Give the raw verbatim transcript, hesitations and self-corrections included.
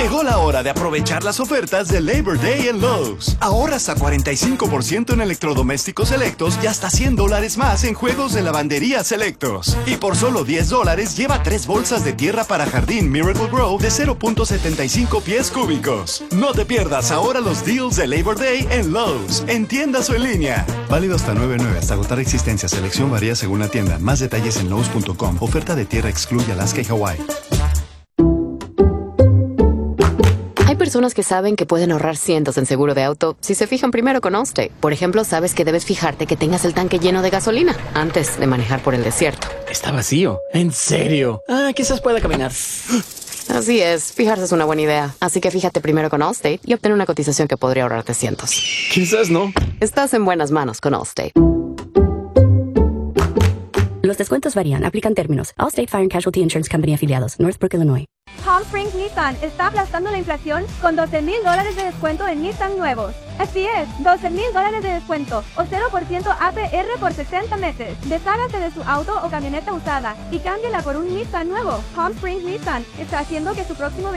Llegó la hora de aprovechar las ofertas de Labor Day en Lowe's. Ahorra hasta cuarenta y cinco por ciento en electrodomésticos selectos y hasta cien dólares más en juegos de lavandería selectos. Y por solo diez dólares lleva tres bolsas de tierra para jardín Miracle Grow de cero punto setenta y cinco pies cúbicos. No te pierdas ahora los deals de Labor Day en Lowe's, en tiendas o en línea. Válido hasta nueve nueve hasta agotar existencia. Selección varía según la tienda. Más detalles en lowes punto com. Oferta de tierra excluye Alaska y Hawái. Hay personas que saben que pueden ahorrar cientos en seguro de auto si se fijan primero con Allstate. Por ejemplo, sabes que debes fijarte que tengas el tanque lleno de gasolina antes de manejar por el desierto. Está vacío. ¿En serio? Ah, quizás pueda caminar. Así es, fijarse es una buena idea. Así que fíjate primero con Allstate y obtén una cotización que podría ahorrarte cientos. Quizás no. Estás en buenas manos con Allstate. Los descuentos varían. Aplican términos. Allstate Fire and Casualty Insurance Company afiliados. Northbrook, Illinois. Palm Springs Nissan está aplastando la inflación con doce mil dólares de descuento en Nissan nuevos. Así es, doce mil dólares de descuento o cero por ciento A P R por sesenta meses. Deshágase de su auto o camioneta usada y cámbiala por un Nissan nuevo. Palm Springs Nissan está haciendo que su próximo